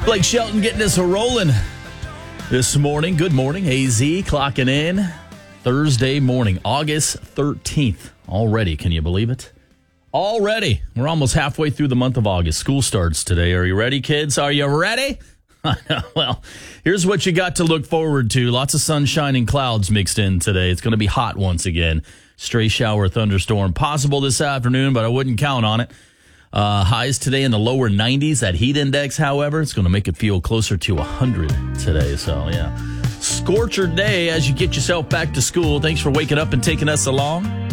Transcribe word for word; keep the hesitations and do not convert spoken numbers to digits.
Blake Shelton getting us rolling this morning. Good morning, A Z, clocking in. Thursday morning, August thirteenth. Already, can you believe it? Already. We're almost halfway through the month of August. School starts today. Are you ready, kids? Are you ready? Well, here's what you got to look forward to. Lots of sunshine and clouds mixed in today. It's going to be hot once again. Stray shower, thunderstorm possible this afternoon, but I wouldn't count on it. Uh, highs today in the lower nineties. That heat index, however, it's going to make it feel closer to one hundred today. So, yeah. Scorcher day as you get yourself back to school. Thanks for waking up and taking us along.